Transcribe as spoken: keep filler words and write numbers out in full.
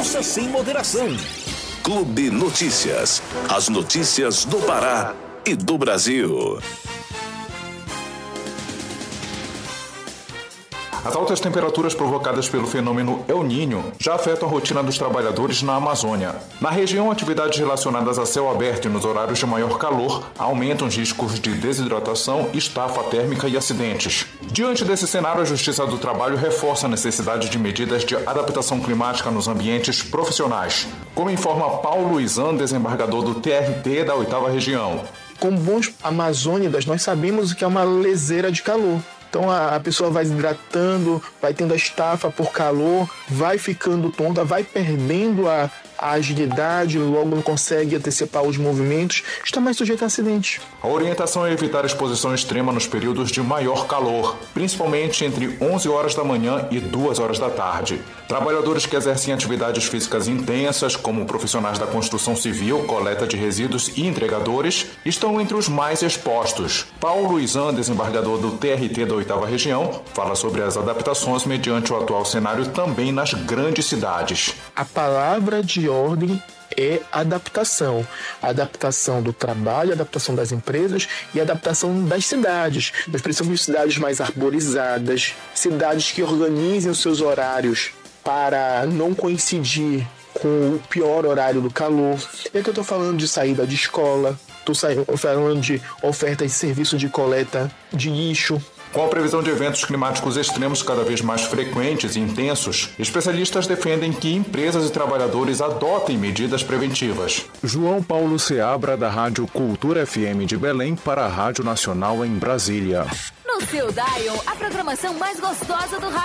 Ouça sem moderação. Clube Notícias. As notícias do Pará e do Brasil. As altas temperaturas provocadas pelo fenômeno El Niño já afetam a rotina dos trabalhadores na Amazônia. Na região, atividades relacionadas a céu aberto e nos horários de maior calor aumentam os riscos de desidratação, estafa térmica e acidentes. Diante desse cenário, a Justiça do Trabalho reforça a necessidade de medidas de adaptação climática nos ambientes profissionais, como informa Paulo Izan, desembargador do T R T da oitava Região. Como bons amazônidas, nós sabemos o que é uma leseira de calor. Então a pessoa vai se hidratando, vai tendo a estafa por calor, vai ficando tonta, vai perdendo a, a agilidade, logo não consegue antecipar os movimentos, está mais sujeito a acidentes. A orientação é evitar exposição extrema nos períodos de maior calor, principalmente entre onze horas da manhã e duas horas da tarde. Trabalhadores que exercem atividades físicas intensas, como profissionais da construção civil, coleta de resíduos e entregadores, estão entre os mais expostos. Paulo Izan, desembargador do T R T da oitava Região, fala sobre as adaptações mediante o atual cenário também nas grandes cidades. A palavra de ordem é adaptação. Adaptação do trabalho, adaptação das empresas e adaptação das cidades. Nós precisamos de cidades mais arborizadas, cidades que organizem os seus horários para não coincidir com o pior horário do calor. É que eu estou falando de saída de escola, estou falando de oferta de serviço de coleta de lixo. Com a previsão de eventos climáticos extremos cada vez mais frequentes e intensos, especialistas defendem que empresas e trabalhadores adotem medidas preventivas. João Paulo Seabra, da Rádio Cultura F M de Belém, para a Rádio Nacional em Brasília. No seu dial, a programação mais gostosa do rádio.